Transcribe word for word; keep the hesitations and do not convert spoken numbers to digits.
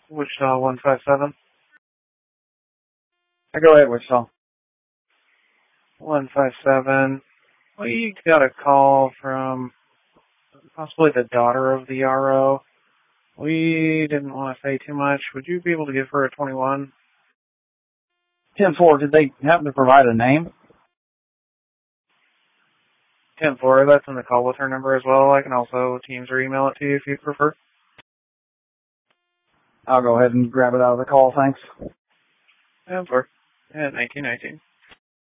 Wichita one five seven. I go ahead, Wichita. one five seven. We got a call from possibly the daughter of the R O. We didn't want to say too much. Would you be able to give her a twenty-one? ten four, did they happen to provide a name? ten four, that's in the call with her number as well. I can also Teams or email it to you if you prefer. I'll go ahead and grab it out of the call, thanks. ten four. Yeah, nineteen nineteen.